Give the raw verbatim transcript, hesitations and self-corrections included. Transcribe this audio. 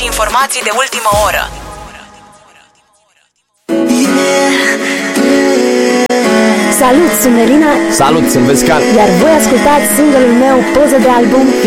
și informații de ultimă oră. Salut, sunt Melina. Salut, sunt Vescan. Iar voi ascultați single-ul meu, Poză de album